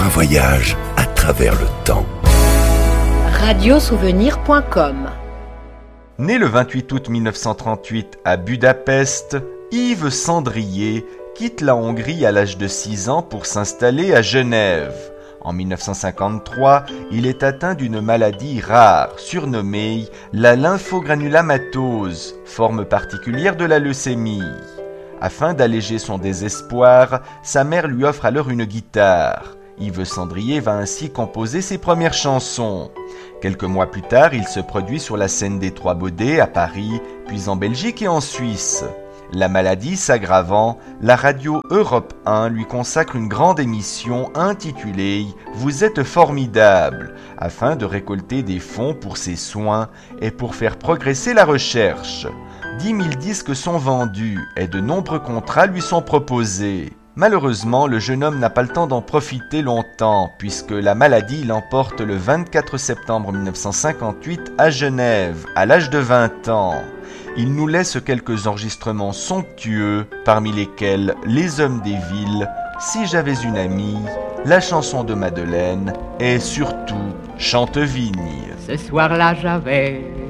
un voyage à travers le temps. Radiosouvenir.com. Né le 28 août 1938 à Budapest, Yves Sandrié quitte la Hongrie à l'âge de 6 ans pour s'installer à Genève. En 1953, il est atteint d'une maladie rare, surnommée la lymphogranulomatose, forme particulière de la leucémie. Afin d'alléger son désespoir, sa mère lui offre alors une guitare. Yves Sandrié va ainsi composer ses premières chansons. Quelques mois plus tard, il se produit sur la scène des Trois Baudets à Paris, puis en Belgique et en Suisse. La maladie s'aggravant, la radio Europe 1 lui consacre une grande émission intitulée « Vous êtes formidable » afin de récolter des fonds pour ses soins et pour faire progresser la recherche. 10 000 disques sont vendus et de nombreux contrats lui sont proposés. Malheureusement, le jeune homme n'a pas le temps d'en profiter longtemps puisque la maladie l'emporte le 24 septembre 1958 à Genève, à l'âge de 20 ans. Il nous laisse quelques enregistrements somptueux, parmi lesquels Les Hommes des Villes, Si j'avais une amie, La chanson de Madeleine et surtout Chantevigne. Ce soir-là, j'avais